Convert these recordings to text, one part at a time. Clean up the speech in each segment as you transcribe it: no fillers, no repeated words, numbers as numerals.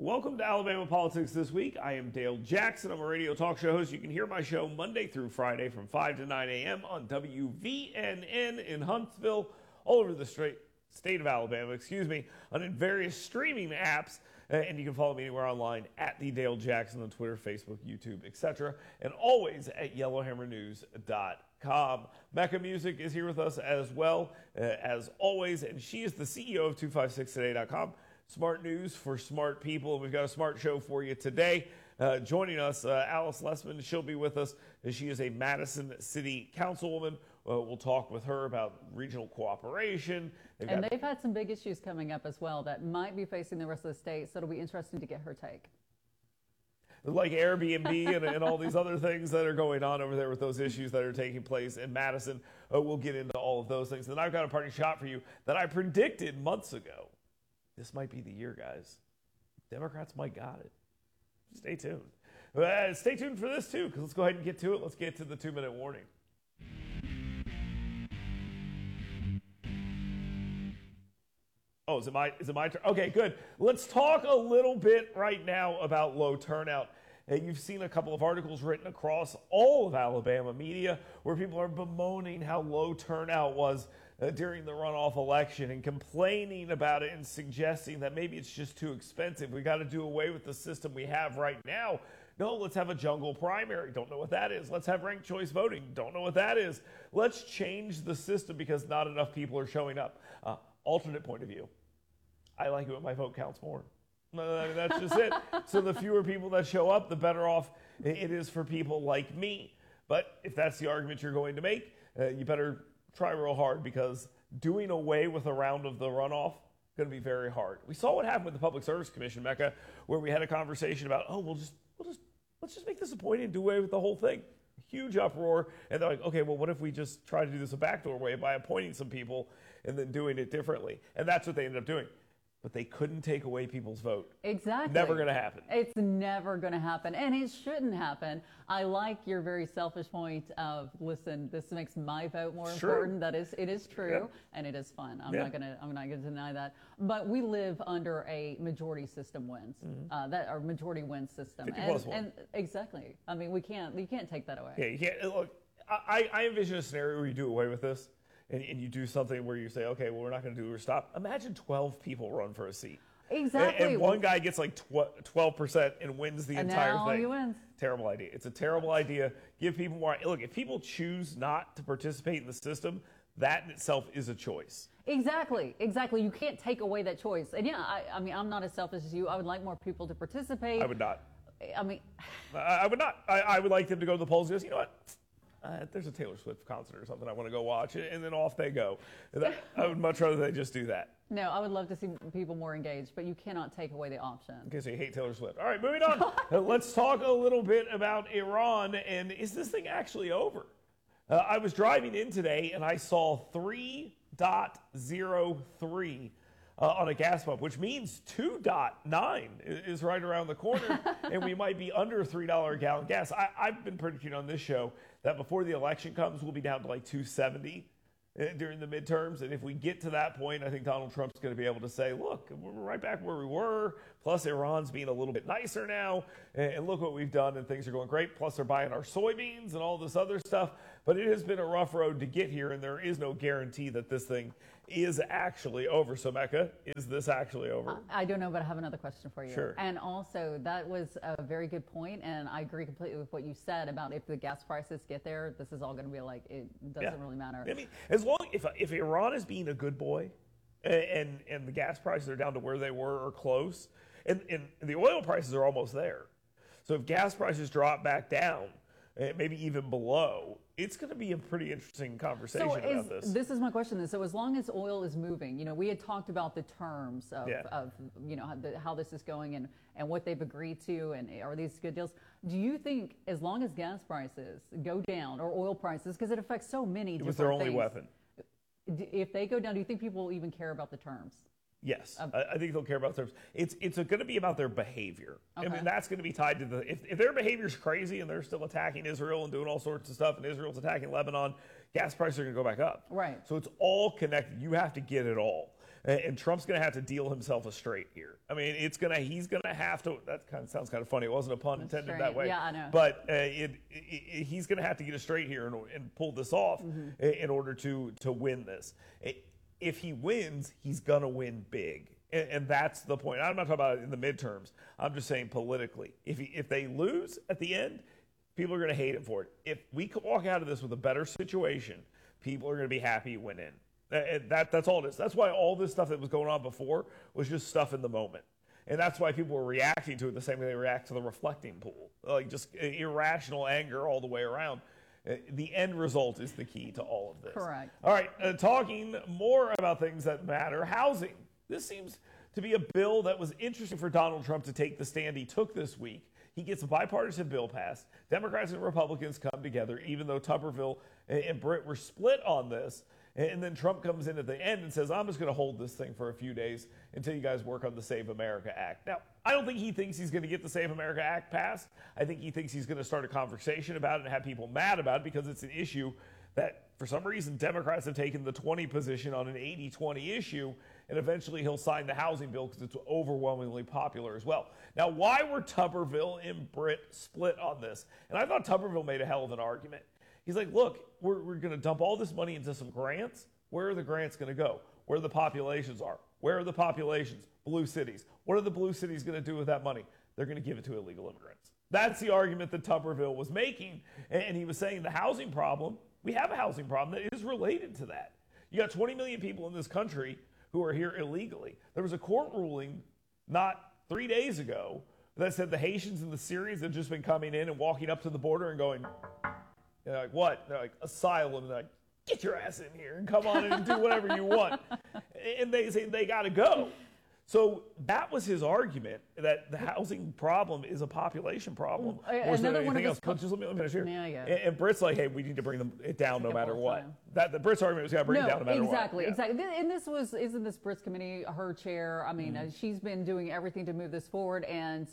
Welcome to Alabama Politics This Week. I am Dale Jackson. I'm a radio talk show host. You can hear my show Monday through Friday from 5 to 9 a.m. on WVNN in Huntsville, all over the state of Alabama, on various streaming apps. And you can follow me anywhere online at the Dale Jackson on Twitter, Facebook, YouTube, etc. And always at yellowhammernews.com. Mecca Music is here with us as well, as always, and she is the CEO of 256today.com. Smart news for smart people. We've got a smart show for you today. Joining us, Alice Lessman. She'll be with us. She is a Madison City Councilwoman. We'll talk with her about regional cooperation. They've had some big issues coming up as well that might be facing the rest of the state, so it'll be interesting to get her take. Like Airbnb and all these other things that are going on over there with those issues that are taking place in Madison. We'll get into all of those things. Then I've got a party shot for you that I predicted months ago. This might be the year, guys. Democrats might got it. Stay tuned. Stay tuned for this, too, because let's go ahead and get to it. Let's get to the 2-minute warning. Oh, is it my turn? Okay, good. Let's talk a little bit right now about low turnout. You've seen a couple of articles written across all of Alabama media where people are bemoaning how low turnout was during the runoff election and complaining about it and suggesting that maybe it's just too expensive. We got to do away with the system we have right now. No, let's have a jungle primary. Don't know what that is. Let's have ranked choice voting. Don't know what that is. Let's change the system because not enough people are showing up. Alternate point of view. I like it when my vote counts more. That's just it. So the fewer people that show up, the better off it is for people like me. But if that's the argument you're going to make, you better try real hard because doing away with a round of the runoff is going to be very hard. We saw what happened with the Public Service Commission, Mecca, where we had a conversation about, let's just make this appointed and do away with the whole thing. Huge uproar. And they're like, okay, well, what if we just try to do this a backdoor way by appointing some people and then doing it differently? And that's what they ended up doing. But they couldn't take away people's vote. Exactly. Never going to happen. It's never going to happen, and it shouldn't happen. I like your very selfish point of, listen, this makes my vote more important. It is true, and it is fun. I'm not going to deny that. But we live under a majority system wins, or majority wins system. 50+1. And exactly. I mean, you can't take that away. Yeah, you can't. Look, I envision a scenario where you do away with this. And you do something where you say, okay, well, we're not going to do it or stop. Imagine 12 people run for a seat. Exactly. And one guy gets like 12% and wins the entire thing. He wins. Terrible idea. It's a terrible idea. Give people more. Look, if people choose not to participate in the system, that in itself is a choice. Exactly. You can't take away that choice. And yeah, I mean, I'm not as selfish as you. I would like more people to participate. I would not. I mean, I would not. I would like them to go to the polls and go, you know what? There's a Taylor Swift concert or something I want to go watch, and then off they go. I would much rather they just do that. No, I would love to see people more engaged, but you cannot take away the option. Okay, so you hate Taylor Swift. All right, moving on. Let's talk a little bit about Iran, and is this thing actually over? I was driving in today, and I saw 3.03 on a gas pump, which means 2.9 is right around the corner, and we might be under $3 a gallon gas. I've been predicting on this show that before the election comes, we'll be down to like 270 during the midterms. And if we get to that point, I think Donald Trump's going to be able to say, look, we're right back where we were. Plus, Iran's being a little bit nicer now. And look what we've done, and things are going great. Plus, they're buying our soybeans and all this other stuff. But it has been a rough road to get here, and there is no guarantee that this thing is actually over. So, Mecca, is this actually over? I don't know, but I have another question for you. Sure. And also, that was a very good point, and I agree completely with what you said about if the gas prices get there, this is all going to be like, it doesn't really matter. I mean, as long if Iran is being a good boy, and the gas prices are down to where they were or close, and the oil prices are almost there. So if gas prices drop back down, maybe even below, it's going to be a pretty interesting conversation about this. This is my question. So as long as oil is moving, we had talked about the terms of how this is going and what they've agreed to, and are these good deals? Do you think as long as gas prices go down, or oil prices, because it affects so many different things. It was their only weapon. If they go down, do you think people will even care about the terms? Yes, I think they'll care about terms. It's going to be about their behavior. Okay. I mean, that's going to be tied to if their behavior is crazy and they're still attacking Israel and doing all sorts of stuff, and Israel's attacking Lebanon, gas prices are going to go back up. Right. So it's all connected. You have to get it all. And Trump's going to have to deal himself a straight here. I mean, he's going to have to, that kind of sounds kind of funny. It wasn't a pun intended that way. Yeah, I know. But he's going to have to get a straight here and pull this off in order to win this. If he wins, he's going to win big. And that's the point. I'm not talking about it in the midterms. I'm just saying politically. If they lose at the end, people are going to hate him for it. If we can walk out of this with a better situation, people are going to be happy he went in. That's all it is. That's why all this stuff that was going on before was just stuff in the moment. And that's why people were reacting to it the same way they react to the reflecting pool. Like just irrational anger all the way around. The end result is the key to all of this. Correct. All right, talking more about things that matter, housing. This seems to be a bill that was interesting for Donald Trump to take the stand he took this week. He gets a bipartisan bill passed. Democrats and Republicans come together, even though Tuberville and Britt were split on this. And then Trump comes in at the end and says, I'm just going to hold this thing for a few days until you guys work on the Save America Act. Now, I don't think he thinks he's going to get the Save America Act passed. I think he thinks he's going to start a conversation about it and have people mad about it because it's an issue that, for some reason, Democrats have taken the 20 position on an 80-20 issue, and eventually he'll sign the housing bill because it's overwhelmingly popular as well. Now, why were Tuberville and Britt split on this? And I thought Tuberville made a hell of an argument. He's like, look, we're going to dump all this money into some grants. Where are the grants going to go? Where the populations are. Where are the populations? Blue cities. What are the blue cities going to do with that money? They're going to give it to illegal immigrants. That's the argument that Tuberville was making. And he was saying the housing problem, we have a housing problem that is related to that. You got 20 million people in this country who are here illegally. There was a court ruling not 3 days ago that said the Haitians and the Syrians have just been coming in and walking up to the border and going, they're like, what? They're like, asylum. They're like, get your ass in here and come on in and do whatever you want. And they say they got to go. So that was his argument, that the housing problem is a population problem. More so than anything else. Just let me finish here. Yeah. And Britt's like, hey, we need to bring it down no matter what. The Britt's argument was got to bring it down no matter what. Exactly. And isn't this Britt's committee her chair? I mean, she's been doing everything to move this forward, and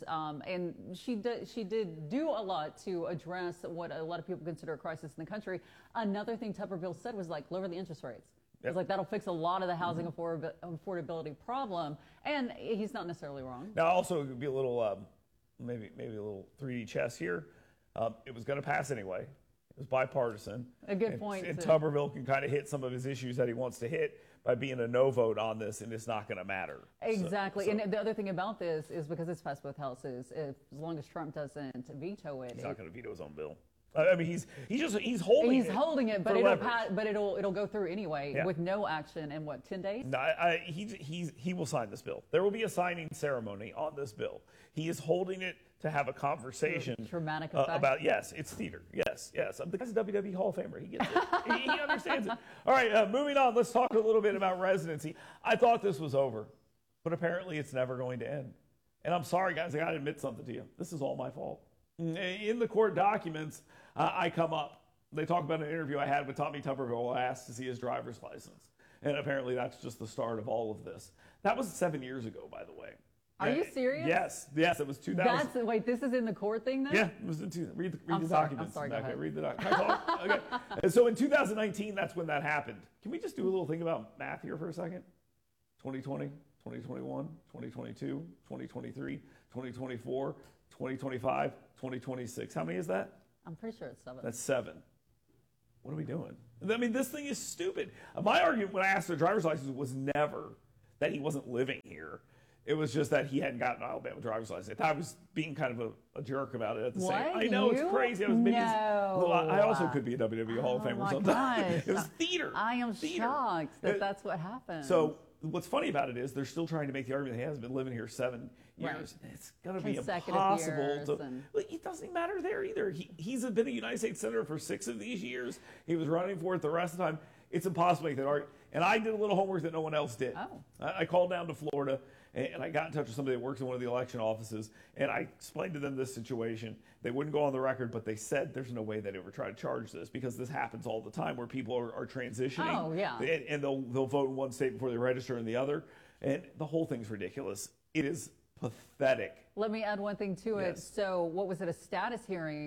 she did do a lot to address what a lot of people consider a crisis in the country. Another thing Tuberville said was like, lower the interest rates. It's like that'll fix a lot of the housing affordability problem, and he's not necessarily wrong. Now, also, it would be a little, maybe a little 3D chess here. It was going to pass anyway. It was bipartisan. A good point. And Tuberville can kind of hit some of his issues that he wants to hit by being a no vote on this, and it's not going to matter. Exactly. And the other thing about this is because it's passed both houses, as long as Trump doesn't veto it, he's not going to veto his own bill. I mean, he's holding it. He's holding it, but it'll go through anyway with no action in what, 10 days? No, he will sign this bill. There will be a signing ceremony on this bill. He is holding it to have a conversation. Dramatic effect. About it's theater. Yes. The guy's a WWE Hall of Famer. He gets it. he understands it. All right, moving on. Let's talk a little bit about residency. I thought this was over, but apparently it's never going to end. And I'm sorry, guys. I got to admit something to you. This is all my fault. In the court documents, I come up. They talk about an interview I had with Tommy Tuberville. I asked to see his driver's license. And apparently that's just the start of all of this. That was 7 years ago, by the way. Are you serious? Yes, it was 2000. Wait, this is in the court thing then? Yeah, it was in read the documents. I'm sorry, go ahead. Read the documents. Okay. And so in 2019, that's when that happened. Can we just do a little thing about math here for a second? 2020, 2021, 2022, 2023, 2024, 2025, 2026. How many is that? I'm pretty sure it's 7. That's 7. What are we doing? I mean, this thing is stupid. My argument when I asked for a driver's license was never that he wasn't living here. It was just that he hadn't gotten an Alabama driver's license. I was being kind of a jerk about it at the same time. I know, it's crazy. I also could be a WWE Hall of Famer sometimes. It was theater. I am shocked that that's what happened. So what's funny about it is they're still trying to make the argument that he hasn't been living here 7 years. Right. It's going to be impossible to. It doesn't even matter there either. He's been a United States Senator for 6 of these years. He was running for it the rest of the time. It's impossible to make that argument. And I did a little homework that no one else did. Oh. I called down to Florida, and I got in touch with somebody that works in one of the election offices, and I explained to them this situation. They wouldn't go on the record, but they said there's no way they'd ever try to charge this because this happens all the time where people are transitioning. Oh, yeah. And they'll vote in one state before they register in the other. And the whole thing's ridiculous. It is pathetic. Let me add one thing to it. Yes. So what was it, a status hearing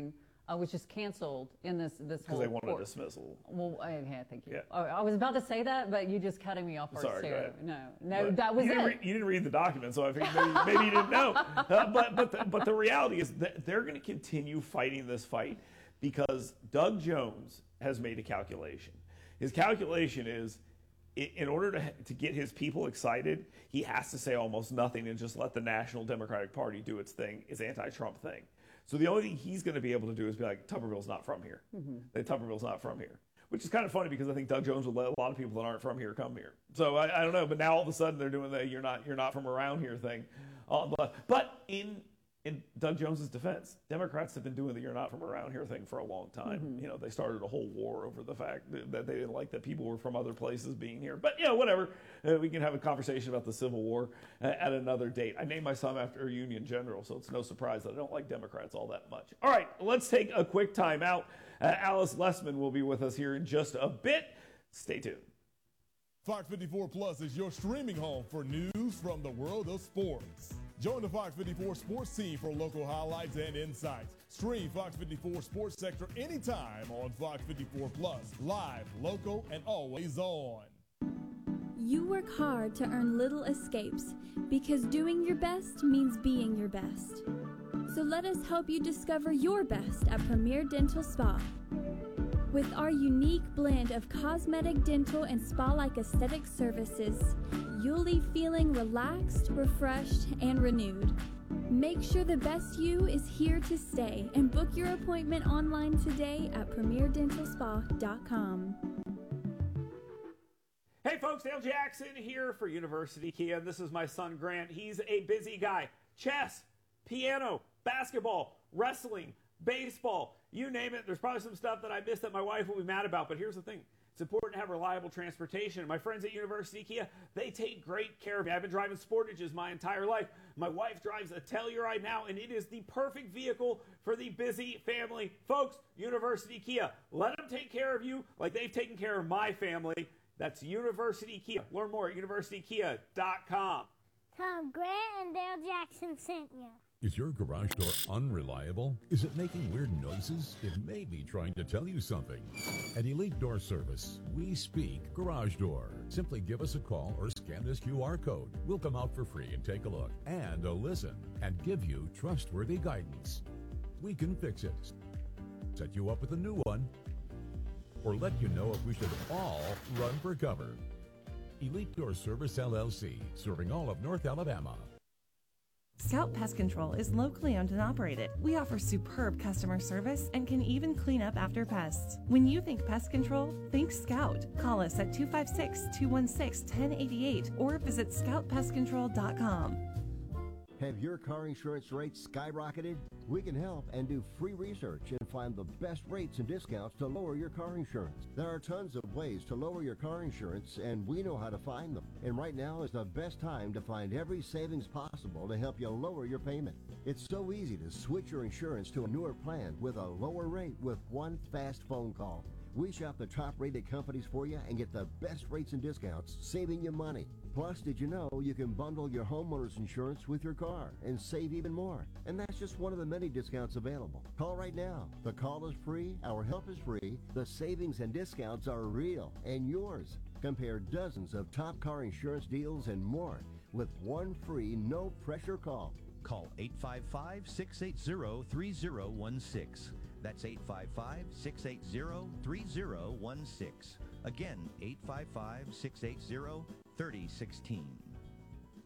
was just canceled in this whole because they wanted court. a dismissal. Well, okay, thank you. Yeah. Oh, I was about to say that, but you just cutting me off first. Sorry, go ahead. No, that was it. You didn't read the document, so I think maybe you didn't know. But the reality is that they're going to continue fighting this fight because Doug Jones has made a calculation. His calculation is, in order to get his people excited, he has to say almost nothing and just let the National Democratic Party do its thing, its anti-Trump thing. So the only thing he's going to be able to do is be like, Tuberville's not from here. Tuberville's not from here. Which is kind of funny because I think Doug Jones would let a lot of people that aren't from here come here. So I don't know, but now all of a sudden they're doing the you're not from around here thing. But in Doug Jones's defense, Democrats have been doing the you're not from around here thing for a long time. You know, they started a whole war over the fact that they didn't like that people were from other places being here. But, whatever. We can have a conversation about the Civil War at another date. I named my son after a Union general, so it's no surprise that I don't like Democrats all that much. All right, let's take a quick time out. Alice Lessman will be with us here in just a bit. Stay tuned. Fox 54 Plus is your streaming home for news from the world of sports. Join the Fox 54 sports team for local highlights and insights. Stream Fox 54 Sports Sector anytime on Fox 54 Plus. Live, local, and always on. You work hard to earn little escapes because doing your best means being your best. So let us help you discover your best at Premier Dental Spa. With our unique blend of cosmetic, dental, and spa-like aesthetic services, you'll leave feeling relaxed, refreshed, and renewed. Make sure the best you is here to stay and book your appointment online today at premierdentalspa.com. Hey folks, Dale Jackson here for University Kia. This is my son Grant. He's a busy guy. Chess, piano, basketball, wrestling, baseball, you name it. There's probably some stuff that I missed that my wife will be mad about, but here's the thing. It's important to have reliable transportation. My friends at University Kia, they take great care of me. I've been driving Sportages my entire life. My wife drives a Telluride now, and it is the perfect vehicle for the busy family. Folks, University Kia, let them take care of you like they've taken care of my family. That's University Kia. Learn more at universitykia.com. Tom, Grant and Dale Jackson sent you. Is your garage door unreliable? Is it making weird noises? It may be trying to tell you something. At Elite Door Service, we speak garage door. Simply give us a call or scan this QR code. We'll come out for free and take a look and listen and give you trustworthy guidance. We can fix it, set you up with a new one, or let you know if we should all run for cover. Elite Door Service LLC, serving all of North Alabama. Scout Pest Control is locally owned and operated. We offer superb customer service and can even clean up after pests. When you think pest control, think Scout. Call us at 256-216-1088 or visit scoutpestcontrol.com. Have your car insurance rates skyrocketed? We can help and do free research and find the best rates and discounts to lower your car insurance. There are tons of ways to lower your car insurance, and we know how to find them. And right now is the best time to find every savings possible to help you lower your payment. It's so easy to switch your insurance to a newer plan with a lower rate with one fast phone call. We shop the top-rated companies for you and get the best rates and discounts, saving you money. Plus, did you know you can bundle your homeowner's insurance with your car and save even more? And that's just one of the many discounts available. Call right now. The call is free, our help is free, the savings and discounts are real and yours. Compare dozens of top car insurance deals and more with one free, no-pressure call. Call 855-680-3016. That's 855-680-3016. Again, 855-680-3016.